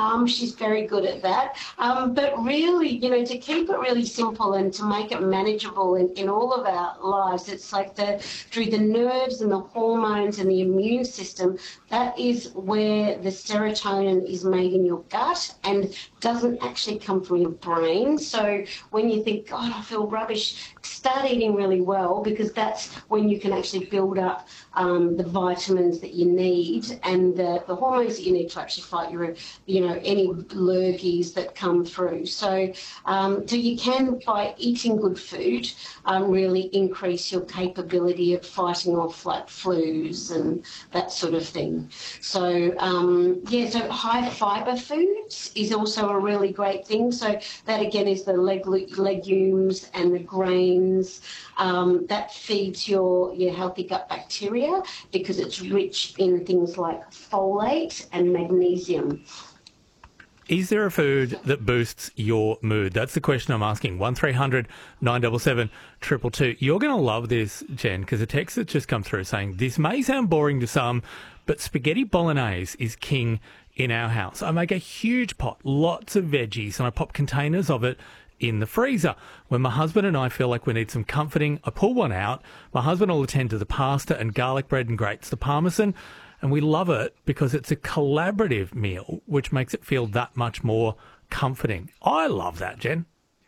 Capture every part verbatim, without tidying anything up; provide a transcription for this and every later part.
mum, she's very good at that. Um, but really, you know, to keep it really simple and to make it manageable in, in all of our lives, it's like the through the nerves and the hormones and the immune system, that is where the serotonin is made in your gut and doesn't actually come from your brain. So when you think, God, I feel rubbish, start eating really well, because that's when you can actually build up um, the vitamins that you need and the, the hormones that you need to actually fight your, you know, any lurgies that come through. So, um, so you can, by eating good food, um, really increase your capability of fighting off like flus and that sort of thing. So, um, yeah, so high fibre foods is also a really great thing. So that again is the leg- legumes and the grains. Um, that feeds your, your healthy gut bacteria because it's rich in things like folate and magnesium. Is there a food that boosts your mood? That's the question I'm asking. one three hundred nine seven seven two two two. You're going to love this, Jen, because a text that's just come through saying, this may sound boring to some, but spaghetti bolognese is king in our house. I make a huge pot, lots of veggies, and I pop containers of it in the freezer. When my husband and I feel like we need some comforting, I pull one out. My husband will attend to the pasta and garlic bread and grates the parmesan. And we love it because it's a collaborative meal, which makes it feel that much more comforting. I love that, Jen.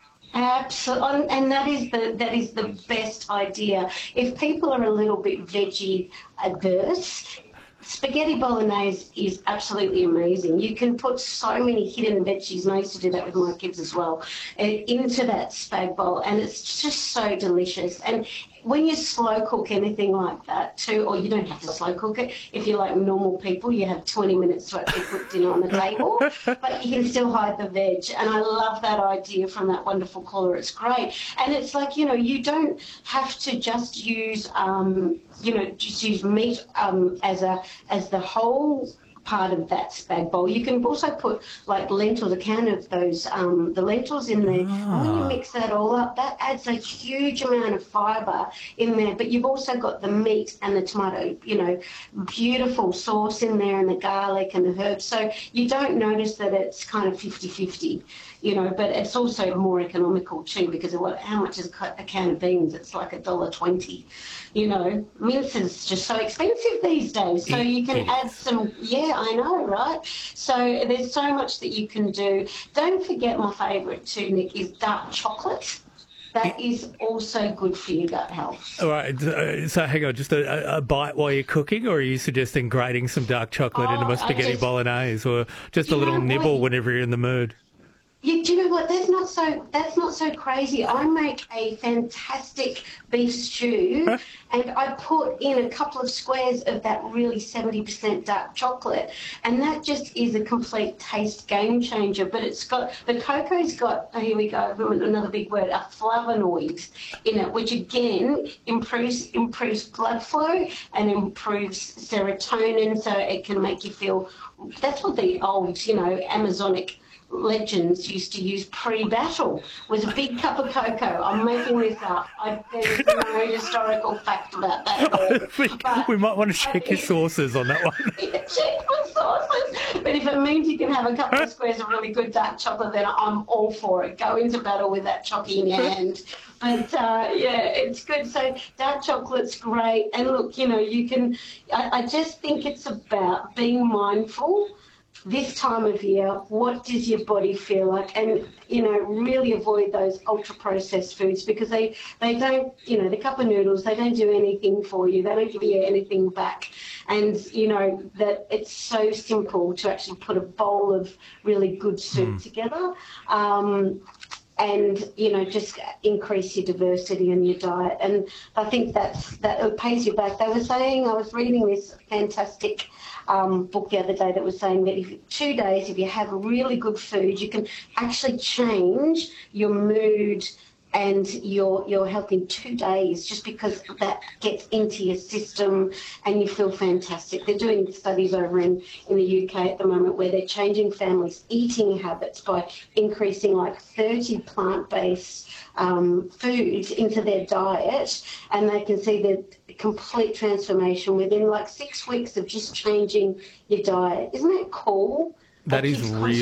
Absolutely, and that is the that is the best idea. If people are a little bit veggie adverse, spaghetti bolognese is absolutely amazing. You can put so many hidden veggies, and I used to do that with my kids as well, into that spag bowl, and it's just so delicious. And when you slow cook anything like that too, or you don't have to slow cook it, if you're like normal people, you have twenty minutes to actually put dinner on the table, but you can still hide the veg. And I love that idea from that wonderful caller. It's great. And it's like, you know, you don't have to just use, um, you know, just use meat um, as a as the whole part of that spag bowl. You can also put like lentils, a can of those, um, the lentils in there. Ah. And when you mix that all up, that adds a huge amount of fibre in there. But you've also got the meat and the tomato, you know, beautiful sauce in there and the garlic and the herbs. So you don't notice that it's kind of fifty-fifty, you know, but it's also more economical too, because of what, how much is a can of beans? It's like a dollar twenty. You know, mince is just so expensive these days. So you can add some, yeah, I know, right? So there's so much that you can do. Don't forget my favourite too, Nick, is dark chocolate. That is also good for your gut health. All right. So hang on, just a, a bite while you're cooking, or are you suggesting grating some dark chocolate Oh, into my I spaghetti just- bolognese, or just a You little know nibble what? whenever you're in the mood? Yeah, do you know what? That's not so. That's not so crazy. I make a fantastic beef stew, and I put in a couple of squares of that really seventy percent dark chocolate, and that just is a complete taste game changer. But it's got the cocoa's got. Oh, here we go. Another big word. A flavonoid in it, which again improves improves blood flow and improves serotonin, so it can make you feel. That's what the old, you know, Amazonic legends used to use pre-battle, was a big cup of cocoa. I'm making this up. I, there's no historical fact about that at all. I think But- we might want to check your sources on that one. Check my sources. But if it means you can have a couple of squares of really good dark chocolate, then I'm all for it. Go into battle with that chocky in your hand. But uh, yeah, it's good. So dark chocolate's great. And look, you know, you can, I, I just think it's about being mindful this time of year. What does your body feel like? And, you know, really avoid those ultra-processed foods, because they, they don't, you know, the cup of noodles, they don't do anything for you. They don't give you anything back. And, you know, that it's so simple to actually put a bowl of really good soup mm. together. Um, and, you know, just increase your diversity in your diet. And I think that's, that it pays you back. They were saying, I was reading this fantastic um, book the other day that was saying that if two days, if you have really good food, you can actually change your mood and your your health in two days, just because that gets into your system and you feel fantastic. They're doing studies over in, in the U K at the moment where they're changing families' eating habits by increasing like thirty plant-based um, foods into their diet, and they can see the complete transformation within like six weeks of just changing your diet. Isn't that cool? That is really